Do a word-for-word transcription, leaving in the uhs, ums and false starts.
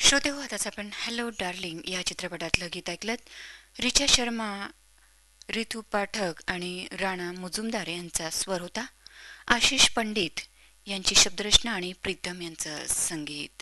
श्रोते हो, आताच आपण हॅलो डार्लिंग या चित्रपटातलं गीत ऐकलं. रिचा शर्मा, रितू पाठक आणि राणा मुजुमदार यांचा स्वर होता. आशिष पंडित यांची शब्दरचना आणि प्रीतम यांचं संगीत.